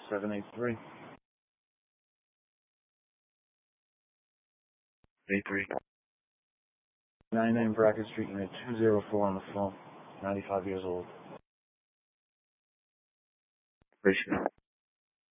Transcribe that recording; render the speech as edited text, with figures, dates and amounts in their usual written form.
783. 83. 99 Bracken Street, unit 204 on the phone. 95 years old. Appreciate it.